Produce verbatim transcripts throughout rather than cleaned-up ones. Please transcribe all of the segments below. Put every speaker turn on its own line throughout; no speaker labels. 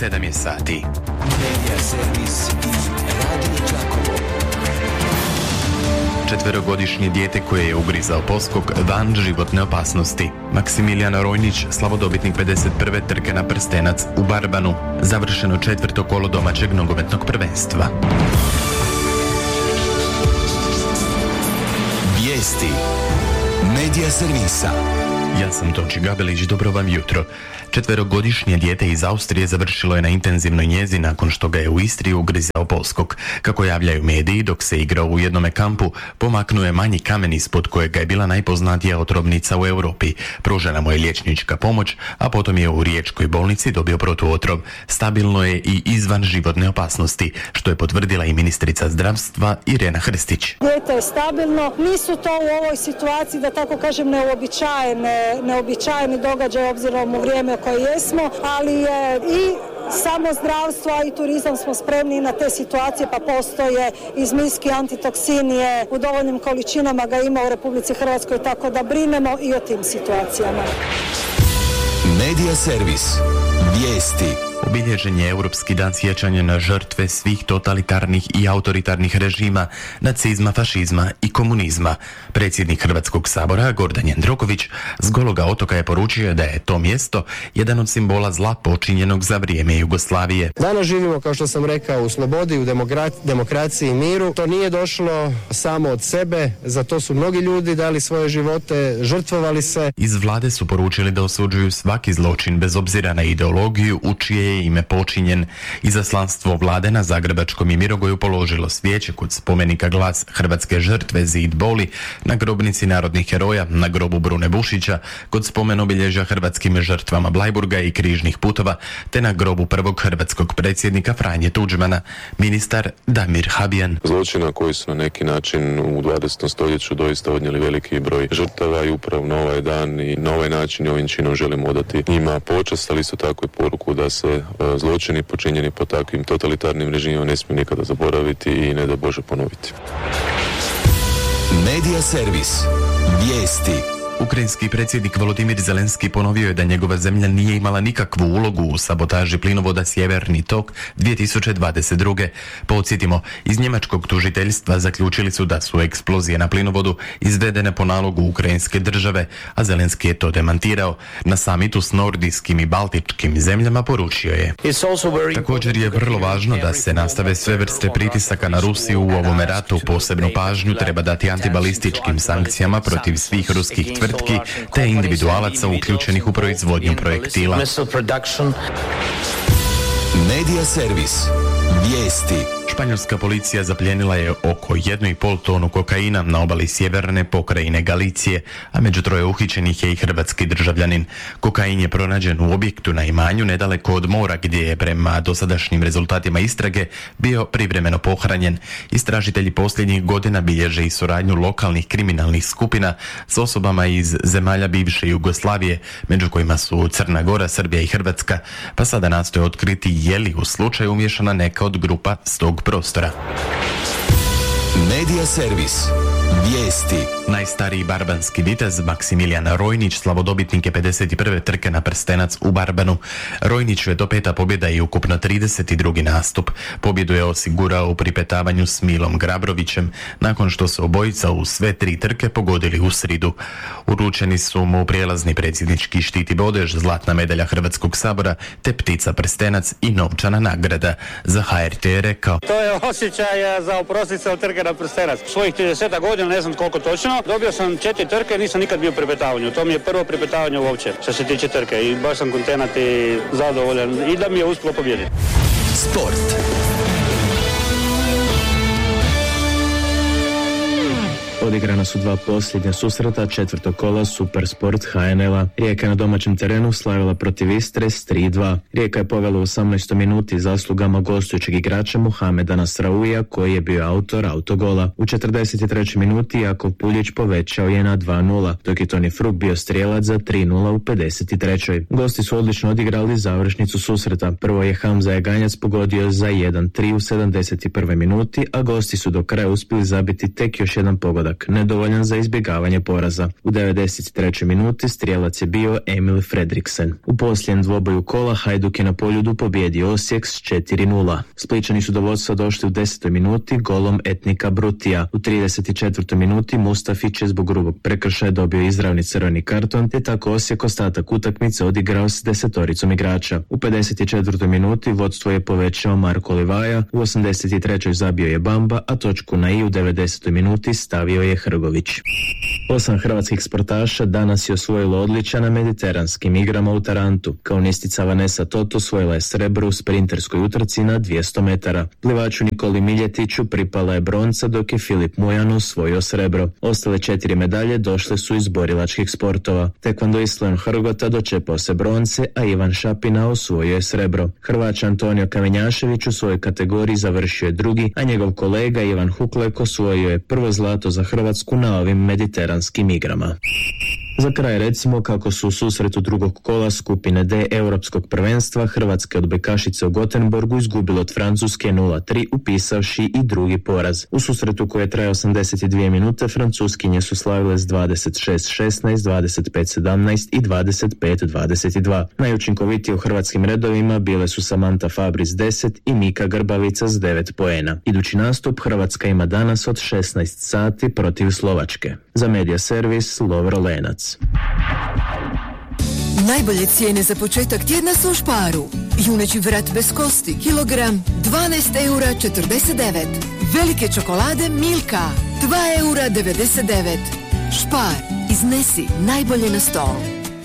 sedam je sati.
Media servis Radio Đakovo.
Četverogodišnje dijete koje je ugrizao poskok van životne opasnosti. Maksimilijan Rojnić, slavodobitnik pedeset prve trke na prstenac u Barbanu. Završeno četvrto kolo domaćeg nogometnog prvenstva.
Vijesti Media servisa.
Ja sam Tonči Gabelić, dobro vam jutro. Četverogodišnje dijete iz Austrije završilo je na intenzivnoj njezi nakon što ga je u Istri ugrizao poskok. Kako javljaju mediji, dok se igrao u jednome kampu, pomaknuo je manji kamen ispod kojega je bila najpoznatija otrovnica u Europi. Pružena mu je liječnička pomoć, a potom je u riječkoj bolnici dobio protuotrov. Stabilno je i izvan životne opasnosti, što je potvrdila i ministrica zdravstva Irena Hrstić.
Dijete je stabilno, nisu to u ovoj situaciji, da tako kažem, neuobičajene, neobičajeni događaj obzirom u vrijeme koje jesmo, ali je i samo zdravstvo, a i turizam smo spremni na te situacije, pa postoje i zmijski antitoksin je u dovoljnim količinama ga ima u Republici Hrvatskoj, tako da brinemo i o tim situacijama.
Media servis. Vijesti.
Obilježen je Europski dan sjećanja na žrtve svih totalitarnih i autoritarnih režima, nacizma, fašizma i komunizma. Predsjednik Hrvatskog sabora Gordan Jandroković s Gologa otoka je poručio da je to mjesto jedan od simbola zla počinjenog za vrijeme Jugoslavije.
Danas živimo, kao što sam rekao, u slobodi, u demokra- demokraciji i miru. To nije došlo samo od sebe, za to su mnogi ljudi dali svoje živote, žrtvovali se.
Iz vlade su poručili da osuđuju svaki zločin bez obzira na ideologiju u čije je ime počinjen. Izaslanstvo vlade na Zagrebačkom i Mirogoju položilo svijeće kod spomenika Glas hrvatske žrtve Zid boli, na grobnici narodnih heroja, na grobu Brune Bušića, kod spomen obilježja hrvatskim žrtvama Bleiburga i križnih putova, te na grobu prvog hrvatskog predsjednika Franje Tuđmana. Ministar Damir Habijan.
Zločina koji su na neki način u dvadesetom stoljeću doista odnijeli veliki broj žrtava i upravo na ovaj dan i na ovaj način i ovim činom želimo odati njima počast, ali isto tako i poruku da se zločini počinjeni po takvim totalitarnim režimima ne smiju nikada zaboraviti i ne da Bože ponoviti.
Media servis. Vijesti.
Ukrajinski predsjednik Volodimir Zelenski ponovio je da njegova zemlja nije imala nikakvu ulogu u sabotaži plinovoda Sjeverni tok dvije tisuće dvadeset druge. Podsjetimo, iz njemačkog tužiteljstva zaključili su da su eksplozije na plinovodu izvedene po nalogu ukrajinske države, a Zelenski je to demantirao. Na samitu s nordijskim i baltičkim zemljama poručio je: također je vrlo važno da se nastave sve vrste pritisaka na Rusiju u ovome ratu. Posebnu pažnju treba dati antibalističkim sankcijama protiv svih ruskih tvrtki te individualaca uključenih u proizvodnju projektila.
Media servis. Vijesti.
Španjolska policija zaplijenila je oko jednu i pol tonu kokaina na obali sjeverne pokrajine Galicije, a među troje uhićenih je i hrvatski državljanin. Kokain je pronađen u objektu na imanju nedaleko od mora, gdje je prema dosadašnjim rezultatima istrage bio privremeno pohranjen. Istražitelji posljednjih godina bilježe i suradnju lokalnih kriminalnih skupina s osobama iz zemalja bivše Jugoslavije, među kojima su Crna Gora, Srbija i Hrvatska, pa sada nastoje otkriti je li u slučaju umiješana neka od grupa s tog prostora.
Media servis. Vijesti.
Najstariji barbanski vitez Maksimilijan Rojnić slavodobitnik je pedeset prve trke na prstenac u Barbanu. Rojniću je to peta pobjeda i ukupno trideset drugi nastup. Pobjedu je osigurao u pripetavanju s Milom Grabrovićem, nakon što su obojica u sve tri trke pogodili u sridu. Uručeni su mu prijelazni predsjednički štit i bodež, zlatna medalja Hrvatskog sabora, te ptica prstenac i novčana nagrada. Za H R T je rekao:
to je osjećaj za oprostiti se od trke na prstenac. Svojih trideset godina, ne znam koliko točno, dobio sam četiri trke, nisam nikad bio u pripetavanju. To mi je prvo pripetavanje uopće što se tiče trke i baš sam kontenat i zadovoljan i da mi je uspjelo pobijediti.
Sport.
Odigrana su dva posljednja susreta četvrtog kola Supersport H N L-a. Rijeka je na domaćem terenu slavila protiv Istre s tri dva. Rijeka je povela u osamnaestoj minuti zaslugama gostujućeg igrača Muhameda Nasrauija, koji je bio autor autogola. U četrdeset trećoj minuti Jakov Puljić povećao je na dva nula, dok je Toni Fruk bio strijelac za tri nula u pedeset trećoj. Gosti su odlično odigrali završnicu susreta. Prvo je Hamza Jaganjac pogodio za jedan tri u sedamdeset prvoj minuti, a gosti su do kraja uspjeli zabiti tek još jedan pogodak. napredak, nedovoljan za izbjegavanje poraza. U devedeset trećoj minuti strijelac je bio Emil Fredriksen. U posljednjem dvoboju kola Hajduk je na Poljudu pobijedio Osijek s četiri nula. Splićani su do vodstva došli u desetoj minuti golom Etnika Brutija. U trideset četvrtoj minuti Mustafić je zbog grubog prekršaja dobio izravni crveni karton, te tako Osijek ostatak utakmice odigrao s desetoricom igrača. U pedeset četvrtoj minuti vodstvo je povećao Marko Livaja, u osamdeset trećoj zabio je Bamba, a točku na i u devedesetoj minuti stavio je Hrgović. Osam hrvatskih sportaša danas je osvojilo odličja na mediteranskim igrama u Tarantu. Kaunistica Vanessa Toto osvojila je srebro u sprinterskoj utrci na dvjesto metara. Plivaču Nikoli Miljetiću pripala je bronca, dok je Filip Mujan osvojio srebro. Ostale četiri medalje došle su iz borilačkih sportova. Tekvandoist Leon Hrgota dočepao se bronce, a Ivan Šapina osvojio je srebro. Hrvač Antonio Kamenjašević u svojoj kategoriji završio je drugi, a njegov kolega Ivan Huklek osvojio je prvo zlato za Hrvatsku na ovim mediteranskim igrama. Za kraj recimo kako su u susretu drugog kola skupine D Europskog prvenstva Hrvatske odbojkašice u Gotenborgu izgubile od Francuske nula tri, upisavši i drugi poraz. U susretu koji je trajao osamdeset dvije minute Francuskinje su slavile s dvadeset šest šesnaest, dvadeset pet sedamnaest i dvadeset pet dvadeset dva. Najučinkovitije u hrvatskim redovima bile su Samantha Fabri s deset i Mika Grbavica s devet poena. Idući nastup Hrvatska ima danas od šesnaest sati protiv Slovačke. Za Media Servis Lovro Lenac.
Najbolje cijene za početak tjedna su u Sparu. Juneći vrat bez kosti, kilogram, dvanaest eura četrdeset devet. Velike čokolade Milka, dva eura devedeset devet. Spar, iznesi najbolje na stol.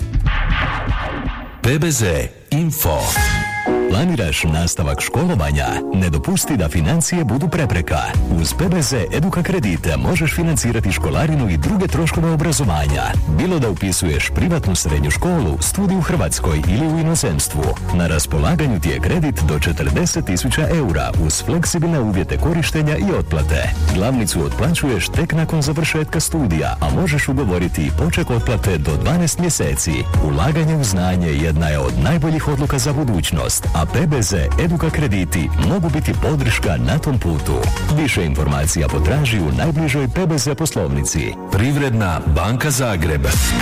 P B Z Info. Planiraš nastavak školovanja? Ne dopusti da financije budu prepreka. Uz P B Z Eduka Kredite možeš financirati školarinu i druge troškove obrazovanja. Bilo da upisuješ privatnu srednju školu, studij u Hrvatskoj ili u inozemstvu. Na raspolaganju ti je kredit do četrdeset tisuća eura uz fleksibilne uvjete korištenja i otplate. Glavnicu otplaćuješ tek nakon završetka studija, a možeš ugovoriti i poček otplate do dvanaest mjeseci. Ulaganje u znanje jedna je od najboljih odluka za budućnost, a P B Z Eduka Krediti mogu biti podrška na tom putu. Više informacija potraži u najbližoj P B Z poslovnici. Privredna banka Zagreb.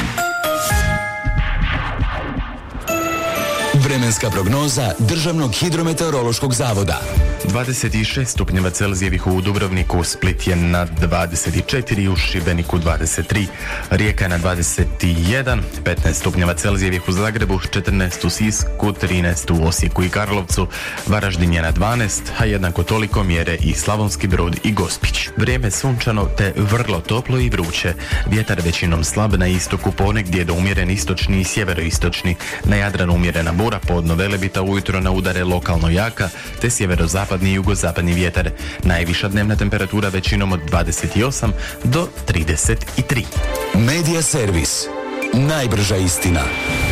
Vremenska prognoza Državnog hidrometeorološkog zavoda.
dvadeset šest stupnjeva Celzijevih u Dubrovniku, Split je na dvadeset četiri, u Šibeniku dvadeset tri, Rijeka na dvadeset jedan, petnaest stupnjeva Celzijevih u Zagrebu, četrnaest u Sisku, trinaest u Osijeku i Karlovcu, Varaždin je na dvanaest, a jednako toliko mjere i Slavonski Brod i Gospić. Vrijeme sunčano te vrlo toplo i vruće, vjetar većinom slab na istoku, ponegdje do umjeren istočni i sjeveroistočni, na Jadranu umjerena bura, podno Velebita ujutro na udare lokalno jaka, te sjeverozapadni i jugozapadni vjetar. Najviša dnevna temperatura većinom od dvadeset osam do trideset tri.
Media Servis. Najbrža istina.